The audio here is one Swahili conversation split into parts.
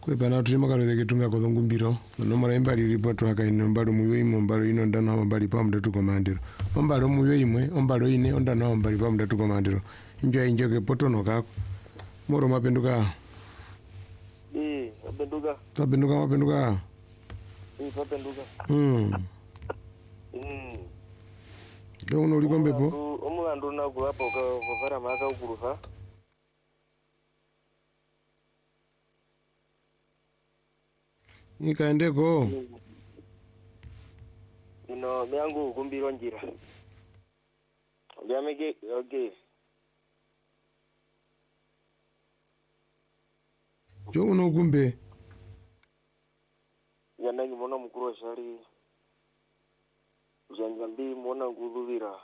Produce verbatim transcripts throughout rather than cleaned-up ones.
Kwepa na tulima kalo de kitunga ko ngumbiro no mara imbali report waka ino mbalo muyo imo mbalo ino ndana mbali pa mdatu komandiro mbalo muyo imwe mbalo ine ondana mbali pa mdatu komandiro injo injo ke potono kako moro mapenduka eh mapenduka mapenduka mapenduka eh mapenduka mm mm do uno likombe po omulandu na kulapo ka kuvara maka ukurufa ikaendeko ino byangu kumbiro njira byameke okay jo uno kumbe yana ngimona mukuru shari ujanja mbi mona nguluvira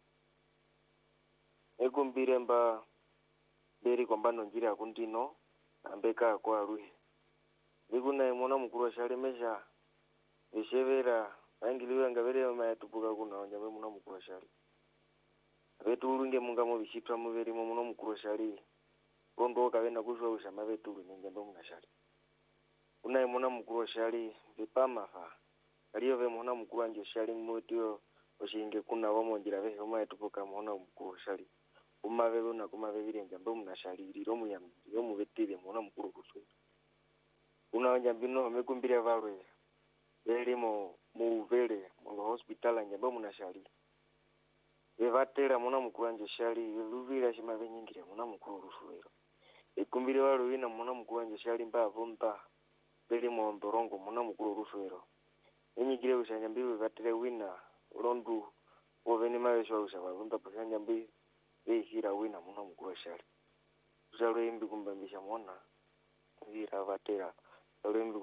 ekumbire mba beri kwambano njira kuntino ambeka kwa ruhi Biguna imona mukuru shari mesha bishevera angiliwe ngabere mayatupuka kuna onjambe muna mukuru shari betu ulunge munga mu bishitwa mu beri mu muna mukuru shari rondo kavena kuzwa ushama betu njambe muna shari una imona mukuru shari bipama fa aliyo ve muna mukuru anje shari mutio oshinge kuna wamonjira ve homa yatupuka muna mukuru shari umave una kumave biri njambe muna shari riro mu yambi yo mu betire muna mukuru kusu una njambino mekumbira valwe beli mo muvele mu hospital njambe muna shari bevatera muna mukuru anje shari luvira shima benyingira muna mukuru rufuero ekumbira valwe ina muna mukuru anje shari mba vomba beli mo ndorongo muna mukuru rufuero enyigire ushanya mbi bevatera wina rondu oveni mavesho usaba vomba pasanya mbi behira wina muna mukuru shari usalo imbi kumbambisha mona vira vatera Amen.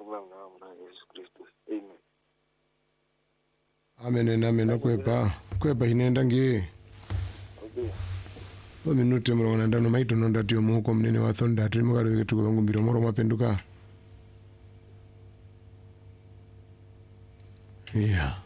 Amen amen kwepa kwepa inenda ngi Okay. Ominute mro na ndano maito no ndatio muko mnene wa thonda timo kalo ketu ko ngumbiro moro mapenduka. Yeah.